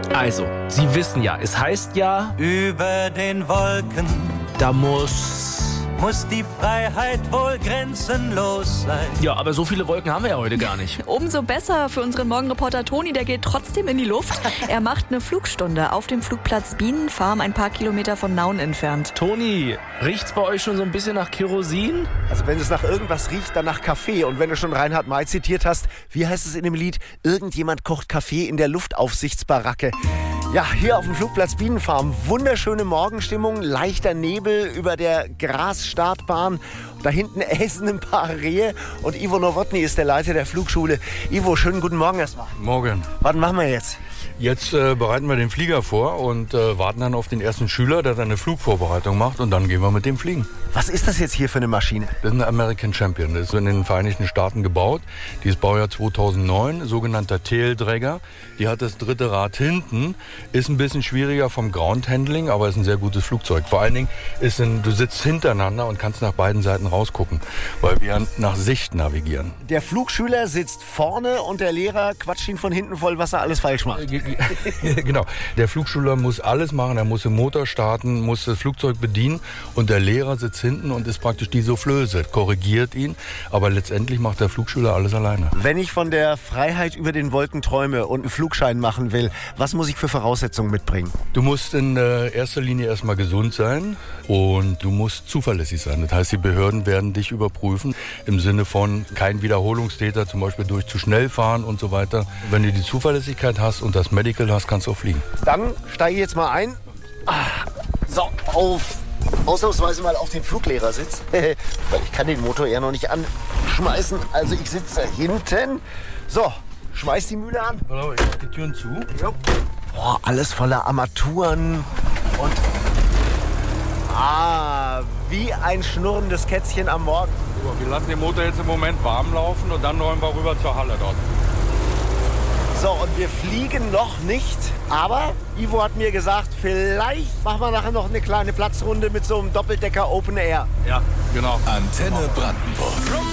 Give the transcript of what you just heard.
Also, Sie wissen ja, es heißt ja, Über den Wolken da muss die Freiheit wohl grenzenlos sein. Ja, aber so viele Wolken haben wir ja heute gar nicht. Umso besser für unseren Morgenreporter Toni, der geht trotzdem in die Luft. Er macht eine Flugstunde auf dem Flugplatz Bienenfarm, ein paar Kilometer von Nauen entfernt. Toni, riecht's bei euch schon so ein bisschen nach Kerosin? Also wenn es nach irgendwas riecht, dann nach Kaffee. Und wenn du schon Reinhard May zitiert hast, wie heißt es in dem Lied? Irgendjemand kocht Kaffee in der Luftaufsichtsbaracke. Ja, hier auf dem Flugplatz Bienenfarm. Wunderschöne Morgenstimmung, leichter Nebel über der Grasstartbahn. Da hinten äsen ein paar Rehe. Und Ivo Nowotny ist der Leiter der Flugschule. Ivo, schönen guten Morgen erstmal. Morgen. Was machen wir jetzt? Jetzt bereiten wir den Flieger vor und warten dann auf den ersten Schüler, der dann eine Flugvorbereitung macht. Und dann gehen wir mit dem fliegen. Was ist das jetzt hier für eine Maschine? Das ist eine American Champion. Das ist in den Vereinigten Staaten gebaut. Die ist Baujahr 2009, sogenannter Taildragger. Die hat das dritte Rad hinten. Ist ein bisschen schwieriger vom Groundhandling, aber ist ein sehr gutes Flugzeug. Vor allen Dingen du sitzt hintereinander und kannst nach beiden Seiten rausgucken, weil wir nach Sicht navigieren. Der Flugschüler sitzt vorne und der Lehrer quatscht ihn von hinten voll, was er alles falsch macht. Genau. Der Flugschüler muss alles machen. Er muss den Motor starten, muss das Flugzeug bedienen und der Lehrer sitzt hinten und ist praktisch die Soufflöse, korrigiert ihn, aber letztendlich macht der Flugschüler alles alleine. Wenn ich von der Freiheit über den Wolken träume und einen Flugschein machen will, was muss ich für Voraussetzungen mitbringen? Du musst in erster Linie erstmal gesund sein und du musst zuverlässig sein. Das heißt, die Behörden werden dich überprüfen im Sinne von kein Wiederholungstäter, zum Beispiel durch zu schnell fahren und so weiter. Wenn du die Zuverlässigkeit hast und das Medical hast, kannst du auch fliegen. Dann steige ich jetzt mal ein. So, ausnahmsweise mal auf den Fluglehrersitz. Weil ich kann den Motor ja noch nicht anschmeißen. Also ich sitze hinten. So, schmeiß die Mühle an. Hallo, ich mach die Türen zu. Jo. Boah, alles voller Armaturen und wie ein schnurrendes Kätzchen am Morgen. Wir lassen den Motor jetzt im Moment warm laufen und dann rollen wir rüber zur Halle dort. So, und wir fliegen noch nicht, aber Ivo hat mir gesagt, vielleicht machen wir nachher noch eine kleine Platzrunde mit so einem Doppeldecker Open Air. Ja, genau. Antenne Brandenburg.